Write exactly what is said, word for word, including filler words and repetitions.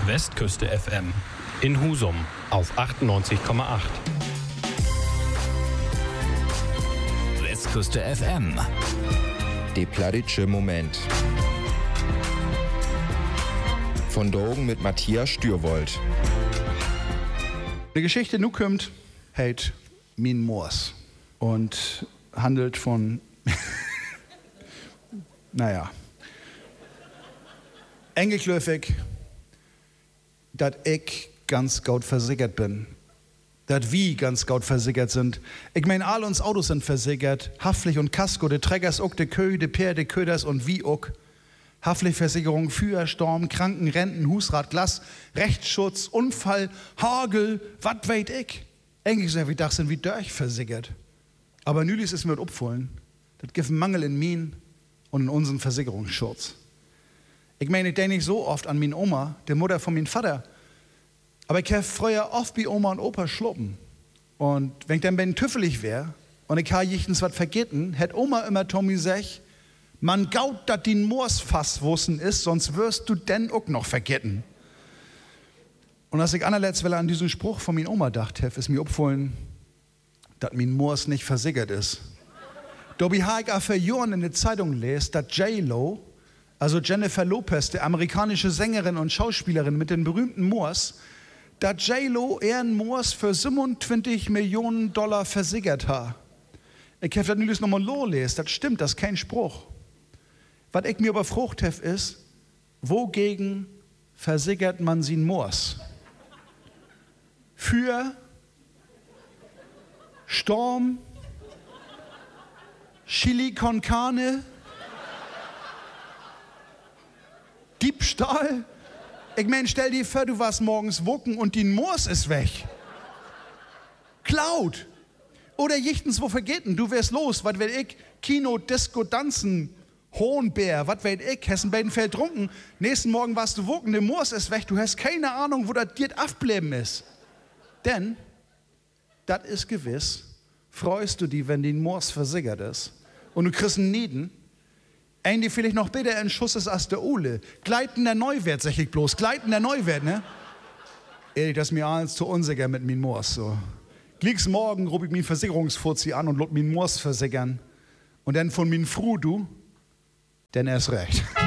Westküste F M in Husum auf achtundneunzig Komma acht. Westküste F M. Der plattitsche Moment. Von Drogen mit Matthias Stürwold. Die Geschichte nu kommt, heißt Min Moors und handelt von, naja, engelklöfig, dass ich ganz gut versichert bin. Dass wir ganz gut versichert sind. Ich meine, all uns Autos sind versichert. Haftpflicht und Kasko, die Trägers auch, die Kö, die Pär, die Köders und wie auch. Haftpflichtversicherung, Feuer, Sturm, Kranken, Renten, Husrat, Glas, Rechtsschutz, Unfall, Hagel, wat weet ich. Eigentlich so wie das sind wie durchversichert. Aber nülis ist mir das aufgefallen. Das gibt einen Mangel in mir und in unseren Versicherungsschutz. Ich meine, ich denke nicht so oft an meine Oma, die Mutter von meinem Vater. Aber ich habe früher oft bei Oma und Opa schluppen. Und wenn ich dann bei tüffelig wäre und ich habe jichtens was vergessen, hätte Oma immer Tommy gesagt, man gaut, dass die Moosfass wussen ist, sonst wirst du denn auch noch vergessen. Und als ich allerletzt an diesen Spruch von meiner Oma dachte, ist mir aufgefallen, dass mein Moos nicht versickert ist. Dabei habe ich auch für Jahren in der Zeitung gelesen, dass J-Lo, also Jennifer Lopez, die amerikanische Sängerin und Schauspielerin mit den berühmten Moors, dass J-Lo ihren Moors für siebenundzwanzig Millionen Dollar versickert hat. Ich habe das nicht nochmal lesen, das stimmt, das ist kein Spruch. Was ich mir aber gefragt habe, ist, wogegen versickert man sie Moors? Für Sturm, Chili con Carne, Diebstahl? Ich meine, stell dir vor, du warst morgens wucken und die Moors ist weg. Klaut. Oder jichtens wo vergeten, du wärst los, was will ich? Kino, Disco, Tanzen, Hohenbär, was weiß ich, hast in Beidenfeld trunken. Nächsten Morgen warst du wucken, der Moors ist weg, du hast keine Ahnung, wo das dir abgeblieben ist. Denn, das ist gewiss, freust du dich, wenn die Moors versickert ist und du kriegst einen Nieden, ein, die vielleicht noch besser ein Schuss ist als der Ole. Gleitender Neuwert, sag ich bloß, gleitender Neuwert, ne? Ehrlich, das ist mir alles zu unsicher mit min Moors, so. Glieks morgen ruf ich min Versicherungsfuzzi an und lot min Moors versickern. Und dann von min Fru, du, denn erst recht.